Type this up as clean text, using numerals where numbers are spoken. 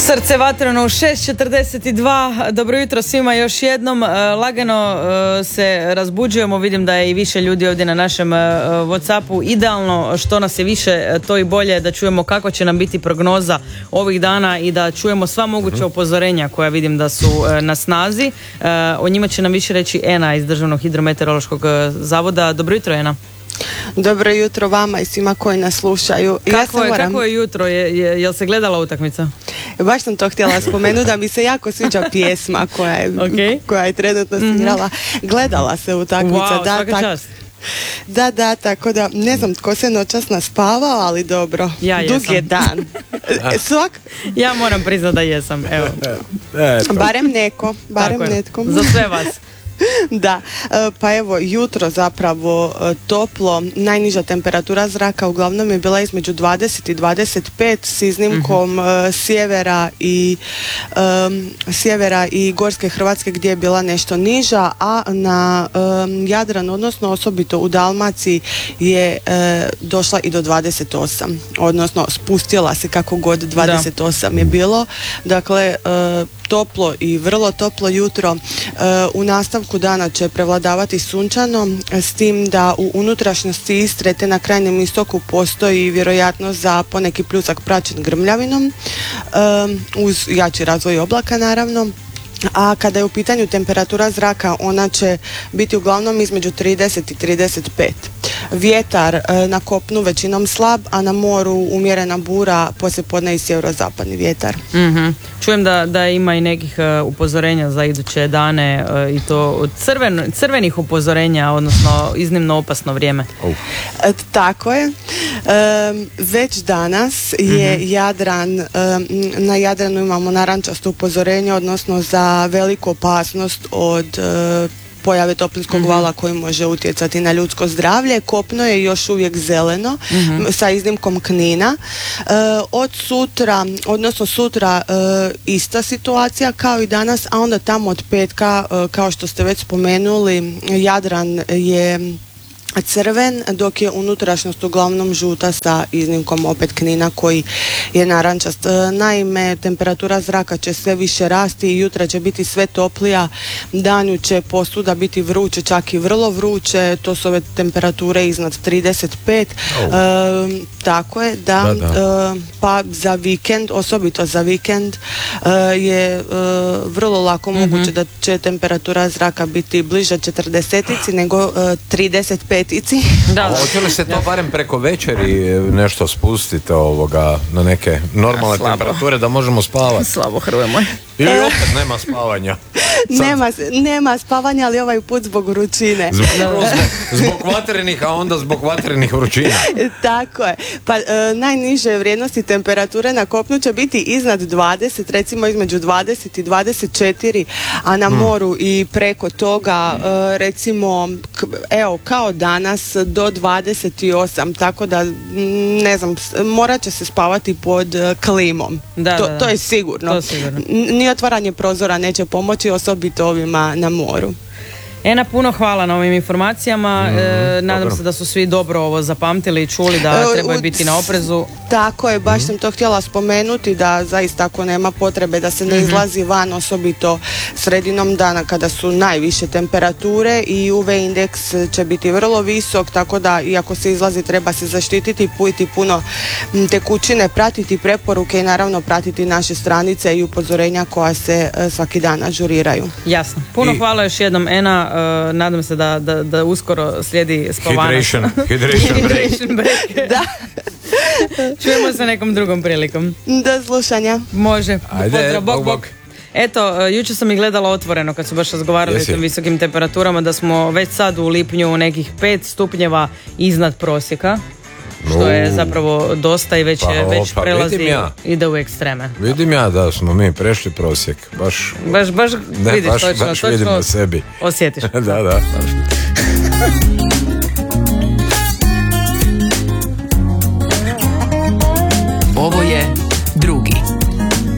Srce vatreno u 6:42. Dobro jutro svima još jednom. Lagano se razbuđujemo. Vidim da je i više ljudi ovdje na našem Whatsappu. Idealno, što nas je više, to i bolje, da čujemo kako će nam biti prognoza ovih dana i da čujemo sva moguća upozorenja koja vidim da su na snazi. O njima će nam više reći Ena iz Državnog hidrometeorološkog zavoda. Dobro jutro, Ena. Dobro jutro vama i svima koji nas slušaju. Kako je jutro? Jel se gledala utakmica? Baš sam to htjela spomenuti, da mi se jako sviđa pjesma koja je trenutno svirala. Gledala se utakmica. Wow, svaka čast. Da, tako da ne znam tko se noćas naspavao, ali dobro. Dug je dan. Ja moram priznati da jesam. Evo. Barem netko. Za sve vas. Da, pa evo jutro zapravo toplo, najniža temperatura zraka uglavnom je bila između 20 i 25 s iznimkom sjevera i gorske Hrvatske gdje je bila nešto niža, a na Jadranu, odnosno osobito u Dalmaciji je došla i do 28, odnosno spustila se kako god 28 je bilo, dakle toplo i vrlo toplo jutro. U nastavku dana će prevladavati sunčano, s tim da u unutrašnjosti Istre te na krajnjem istoku postoji vjerojatnost za poneki pljusak praćen grmljavinom, uz jači razvoj oblaka naravno. A kada je u pitanju temperatura zraka, ona će biti uglavnom između 30 i 35. Vjetar na kopnu većinom slab, a na moru umjerena bura, poslijepodne i sjeverozapadni vjetar. Čujem da ima i nekih upozorenja za iduće dane, i to crvenih upozorenja, odnosno iznimno opasno vrijeme. Tako je. Već danas je Jadran, na Jadranu imamo narančasto upozorenje, odnosno za veliku opasnost od pojave toplinskog vala koji može utjecati na ljudsko zdravlje. Kopno je još uvijek zeleno, sa iznimkom Knina. Od sutra, odnosno sutra ista situacija kao i danas, a onda tamo od petka, kao što ste već spomenuli, Jadran je crven, dok je unutrašnjost uglavnom žuta sa iznimkom opet Knina koji je narančast. Naime, temperatura zraka će sve više rasti i jutra će biti sve toplija, danju će posvuda biti vruće, čak i vrlo vruće, to su ove temperature iznad 35. Tako je, da. Pa za vikend, osobito za vikend, je vrlo lako moguće da će temperatura zraka biti bliže 40 nego 35. Hoće li se to barem preko večeri nešto spustiti na neke normalne temperature da možemo spavati? Slabo, Hrvoje moj. Ili opet nema spavanja? Nema spavanja, ali ovaj put zbog vrućine. Zbog vatrenih, a onda zbog vatrenih vrućina. Tako je. Pa najniže vrijednosti temperature na kopnu će biti iznad 20, recimo između 20 i 24, a na moru i preko toga recimo kao danas do 28, tako da ne znam, morat će se spavati pod klimom. To je sigurno. Ni otvaranje prozora neće pomoći, osobito ovima na moru. Ena, puno hvala na ovim informacijama. Nadam se da su svi dobro ovo zapamtili i čuli da trebaju biti na oprezu. Tako je, baš sam to htjela spomenuti, da zaista ako nema potrebe da se ne izlazi van, osobito sredinom dana kada su najviše temperature, i UV indeks će biti vrlo visok, tako da i ako se izlazi treba se zaštititi, piti puno tekućine, pratiti preporuke i naravno pratiti naše stranice i upozorenja koja se svaki dan ažuriraju. Jasno. Puno hvala još jednom, Ena. Nadam se da uskoro slijedi spavanac. Hydration break. Da. Čujemo se nekom drugom prilikom. Do slušanja. Može. Ajde, pozdrav, bok. Eto, jučer sam i gledala Otvoreno kad su baš razgovarali o tim visokim temperaturama, da smo već sad u lipnju nekih 5 stupnjeva iznad prosjeka, što je zapravo dosta i već prelazi, ide u ekstreme. Vidim ja da smo mi prešli prosjek. Baš vidiš, točno vidim na sebi. Osjetiš. Da.